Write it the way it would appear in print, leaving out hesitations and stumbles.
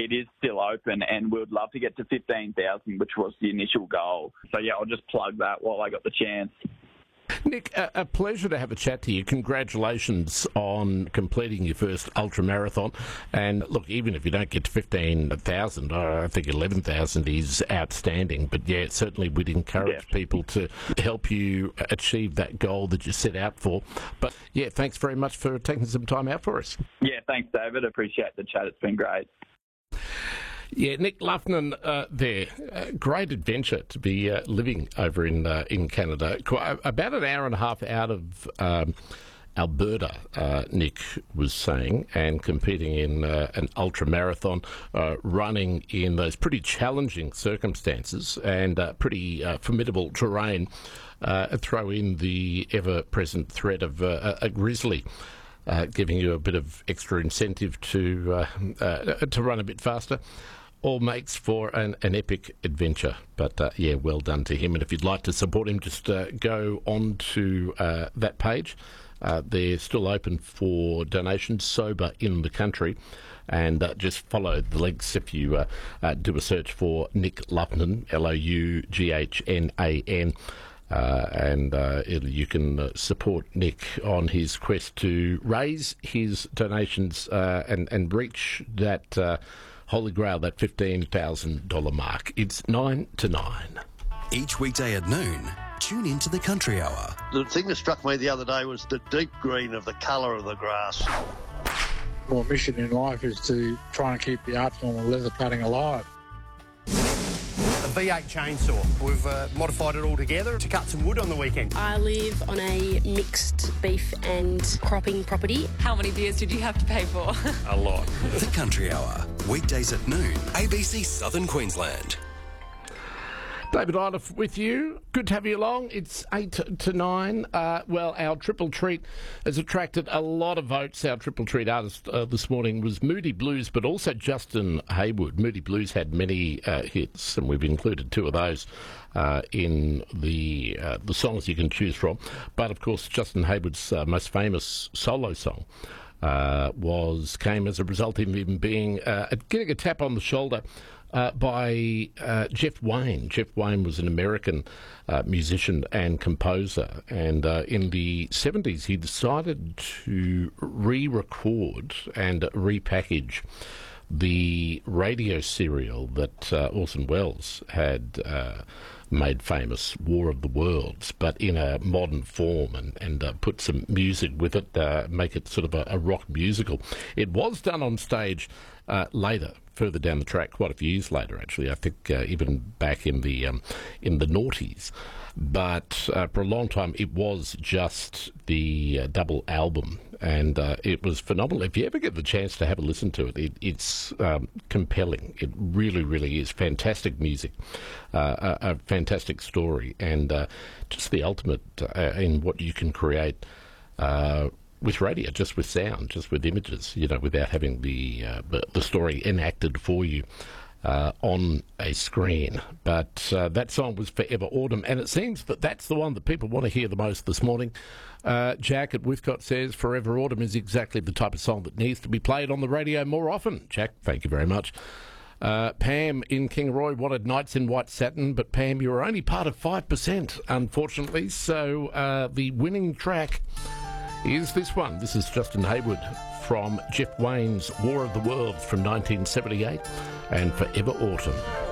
it is still open, and we would love to get to 15,000, which was the initial goal. So, yeah, I'll just plug that while I got the chance. Nick, a pleasure to have a chat to you. Congratulations on completing your first ultramarathon. And look, even if you don't get to 15,000, I think 11,000 is outstanding. But yeah, certainly we'd encourage people to help you achieve that goal that you set out for. But yeah, thanks very much for taking some time out for us. Yeah, thanks, David. Appreciate the chat. It's been great. Yeah, Nick Luffman there. Great adventure to be living over in Canada. About an hour and a half out of Alberta, Nick was saying, and competing in an ultra-marathon, running in those pretty challenging circumstances and pretty formidable terrain. Throw in the ever-present threat of a grizzly. Giving you a bit of extra incentive to run a bit faster. All makes for an epic adventure. But, yeah, well done to him. And if you'd like to support him, just go on to that page. They're still open for donations, Sober in the Country. And just follow the links if you do a search for Nick Luffman, Loughnan. And you can support Nick on his quest to raise his donations and reach that holy grail, that $15,000 mark. It's 9 to 9. Each weekday at noon, tune into the Country Hour. The thing that struck me the other day was the deep green of the colour of the grass. My mission in life is to try and keep the art form of leather cutting alive. A V8 chainsaw. We've modified it all together to cut some wood on the weekend. I live on a mixed beef and cropping property. How many beers did you have to pay for? A lot. The Country Hour, weekdays at noon, ABC Southern Queensland. David Iliff with you. Good to have you along. It's 8 to 9. Well, our Triple Treat has attracted a lot of votes. Our Triple Treat artist this morning was Moody Blues, but also Justin Hayward. Moody Blues had many hits, and we've included two of those in the songs you can choose from. But, of course, Justin Hayward's most famous solo song came as a result of him being getting a tap on the shoulder by Jeff Wayne. Jeff Wayne was an American musician and composer, and in the 70s he decided to re-record and repackage the radio serial that Orson Welles had made famous, War of the Worlds, but in a modern form, and put some music with it, make it sort of a rock musical. It was done on stage later, further down the track, quite a few years later, actually. I think even back in the noughties. But for a long time, it was just the double album, and it was phenomenal. If you ever get the chance to have a listen to it, it's compelling. It really, really is fantastic music, a fantastic story, and just the ultimate in what you can create with radio, just with sound, just with images, without having the story enacted for you on a screen. But that song was Forever Autumn, and it seems that that's the one that people want to hear the most this morning. Jack at Withcott says Forever Autumn is exactly the type of song that needs to be played on the radio more often. Jack, thank you very much. Pam in Kingaroy wanted Nights in White Satin, but Pam, you were only part of 5%, unfortunately, so the winning track is this one. This is Justin Hayward from Jeff Wayne's War of the Worlds from 1978 and Forever Autumn.